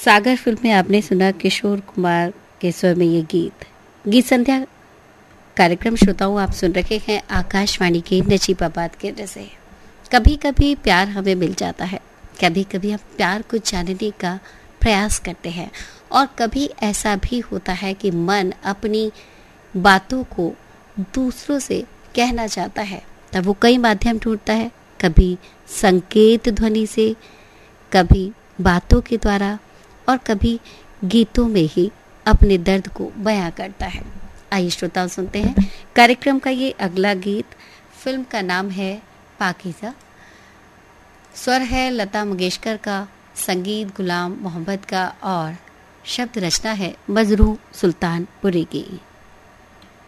सागर film में आपने सुना किशोर कुमार के स्वर में ये गीत संध्या कार्यक्रम श्रोताओं आप सुन रहे हैं आकाशवाणी के नजीबाबाद केंद्र से। कभी कभी प्यार हमें मिल जाता है, कभी कभी हम प्यार को जानने का प्रयास करते हैं और कभी ऐसा भी होता है कि मन अपनी बातों को दूसरों से कहना चाहता है, तब वो कई माध्यम ढूंढता है, कभी संकेत ध्वनि से, कभी बातों के द्वारा और कभी गीतों में ही अपने दर्द को बयां करता है। आइए श्रोताओं सुनते हैं कार्यक्रम का ये अगला गीत। फिल्म का नाम है पाकीज़ा, स्वर है लता मंगेशकर का, संगीत गुलाम मोहम्मद का और शब्द रचना है मजरूह सुल्तानपुरी की।